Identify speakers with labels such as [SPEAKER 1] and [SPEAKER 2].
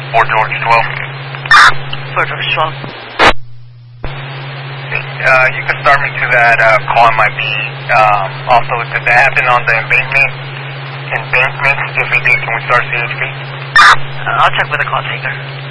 [SPEAKER 1] 4 George 12.
[SPEAKER 2] 4 George 12.
[SPEAKER 1] You can start me to that call. Might be also, did that happen on the embankment? If it did, can we start CHP?
[SPEAKER 2] I'll check with the call taker.